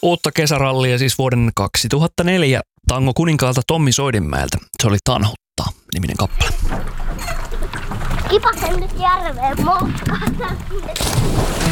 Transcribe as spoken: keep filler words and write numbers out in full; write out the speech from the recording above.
uutta kesärallia, siis vuoden kaksituhattaneljä Tango kuninkaalta Tommi Soidinmäeltä. Se oli Tanhuttaa niminen kappale. Kipasen nyt järveen moukkaan.